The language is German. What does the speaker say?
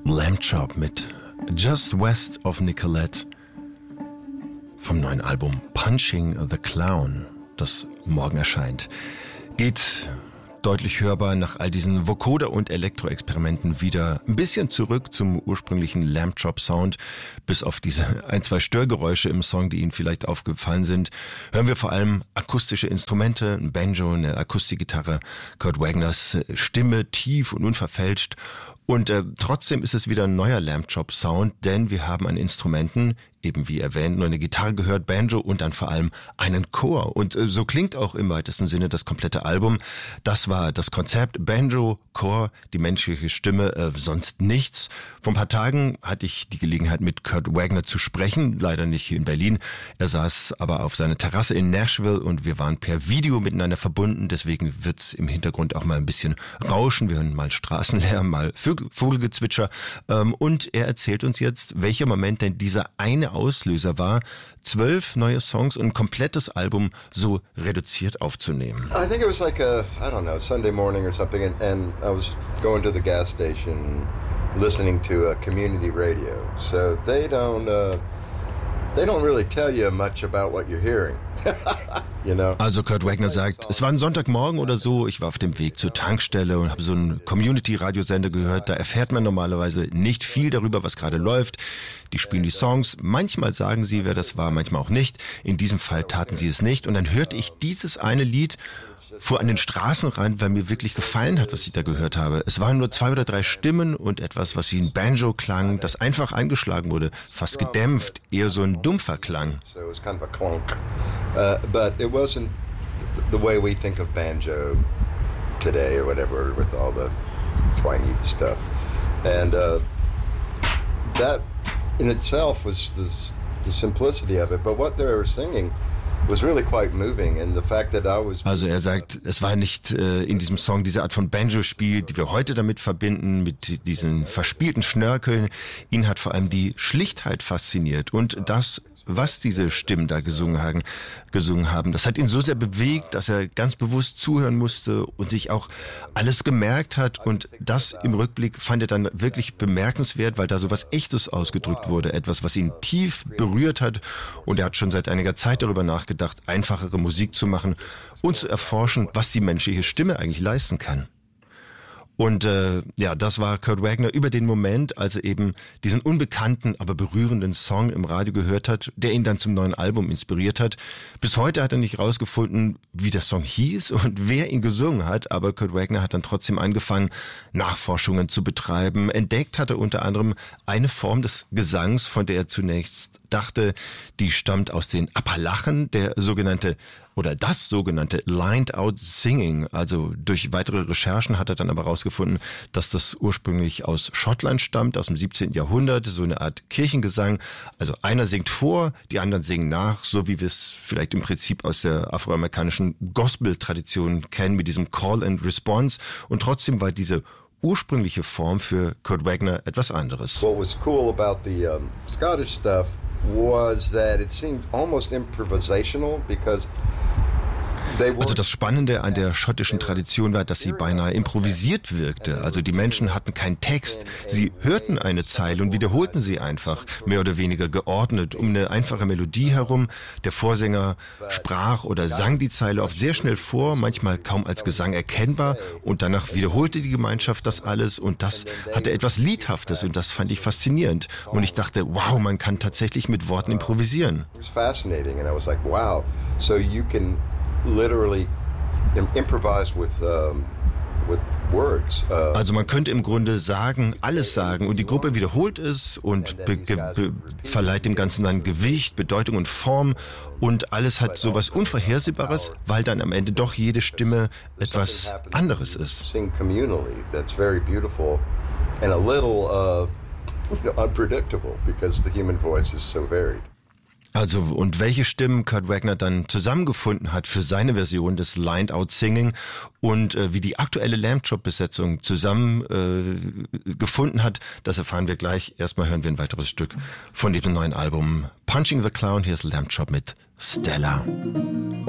Lamb Chop mit Just West of Nicolette vom neuen Album Punching the Clown, das morgen erscheint. Geht deutlich hörbar nach all diesen Vocoder- und Elektro-Experimenten wieder ein bisschen zurück zum ursprünglichen Lamb Chop Sound. Bis auf diese ein, zwei Störgeräusche im Song, die Ihnen vielleicht aufgefallen sind, hören wir vor allem akustische Instrumente, ein Banjo, eine Akustikgitarre, Kurt Wagners Stimme tief und unverfälscht. Und trotzdem ist es wieder ein neuer Lamb Chop Sound, denn wir haben an Instrumenten, eben wie erwähnt, nur eine Gitarre gehört, Banjo und dann vor allem einen Chor. Und so klingt auch im weitesten Sinne das komplette Album. Das war das Konzept, Banjo, Chor, die menschliche Stimme, sonst nichts. Vor ein paar Tagen hatte ich die Gelegenheit, mit Kurt Wagner zu sprechen, leider nicht hier in Berlin. Er saß aber auf seiner Terrasse in Nashville und wir waren per Video miteinander verbunden. Deswegen wird's im Hintergrund auch mal ein bisschen rauschen. Wir hören mal Straßenlärm, mal Vogelgezwitscher. Und er erzählt uns jetzt, welcher Moment denn dieser eine Auslöser war, 12 neue Songs und ein komplettes Album so reduziert aufzunehmen. I think it was like a, I don't know, Sunday morning or something, and I was going to the gas station listening to a community radio. So they don't really tell you much about what you're hearing. You know? Also Kurt Wagner sagt, es war ein Sonntagmorgen oder so, ich war auf dem Weg zur Tankstelle und habe so einen Community-Radiosender gehört, da erfährt man normalerweise nicht viel darüber, was gerade läuft. Die spielen die Songs, manchmal sagen sie, wer das war, manchmal auch nicht. In diesem Fall taten sie es nicht und dann hörte ich dieses eine Lied, fuhr an den Straßenrand, weil mir wirklich gefallen hat, was ich da gehört habe. Es waren nur 2 oder 3 Stimmen und etwas, was wie ein Banjo klang, das einfach eingeschlagen wurde, fast gedämpft, eher so ein dumpfer Klang. So it was kind of a clunk, but it wasn't the way we think of banjo today or whatever, with all the twangy stuff. And that in itself was the simplicity of it, but what they were singing was really quite moving, and the fact that I was... Also er sagt, es war nicht in diesem Song diese Art von Banjo-Spiel, die wir heute damit verbinden, mit diesen verspielten Schnörkeln. Ihn hat vor allem die Schlichtheit fasziniert und das, was diese Stimmen da gesungen haben, das hat ihn so sehr bewegt, dass er ganz bewusst zuhören musste und sich auch alles gemerkt hat. Und das im Rückblick fand er dann wirklich bemerkenswert, weil da so was Echtes ausgedrückt wurde, etwas, was ihn tief berührt hat. Und er hat schon seit einiger Zeit darüber nachgedacht, einfachere Musik zu machen und zu erforschen, was die menschliche Stimme eigentlich leisten kann. Und das war Kurt Wagner über den Moment, als er eben diesen unbekannten, aber berührenden Song im Radio gehört hat, der ihn dann zum neuen Album inspiriert hat. Bis heute hat er nicht rausgefunden, wie der Song hieß und wer ihn gesungen hat, aber Kurt Wagner hat dann trotzdem angefangen, Nachforschungen zu betreiben. Entdeckt hat er unter anderem eine Form des Gesangs, von der er zunächst dachte, die stammt aus den Appalachen, das sogenannte Lined Out Singing. Also durch weitere Recherchen hat er dann aber herausgefunden, dass das ursprünglich aus Schottland stammt, aus dem 17. Jahrhundert, so eine Art Kirchengesang. Also einer singt vor, die anderen singen nach, so wie wir es vielleicht im Prinzip aus der afroamerikanischen Gospel-Tradition kennen, mit diesem Call and Response. Und trotzdem war diese ursprüngliche Form für Kurt Wagner etwas anderes. What was cool about the Scottish stuff was that it seemed almost improvisational because also das Spannende an der schottischen Tradition war, dass sie beinahe improvisiert wirkte. Also die Menschen hatten keinen Text. Sie hörten eine Zeile und wiederholten sie einfach, mehr oder weniger geordnet, um eine einfache Melodie herum. Der Vorsänger sprach oder sang die Zeile oft sehr schnell vor, manchmal kaum als Gesang erkennbar. Und danach wiederholte die Gemeinschaft das alles und das hatte etwas Liedhaftes und das fand ich faszinierend. Und ich dachte, wow, man kann tatsächlich mit Worten improvisieren. It was fascinating and I was like, wow, so you can literally improvise with words. Also man könnte im Grunde sagen, alles sagen und die Gruppe wiederholt es und verleiht dem Ganzen dann Gewicht, Bedeutung und Form und alles hat sowas Unvorhersehbares, weil dann am Ende doch jede Stimme etwas anderes ist. Sing communally, that's very beautiful and a little unpredictable because the human voice is so varied. Also, und welche Stimmen Kurt Wagner dann zusammengefunden hat für seine Version des Lined Out Singing und wie die aktuelle Lamb Chop Besetzung zusammengefunden hat, das erfahren wir gleich. Erstmal hören wir ein weiteres Stück von dem neuen Album Punching the Clown. Hier ist Lamb Chop mit Stella.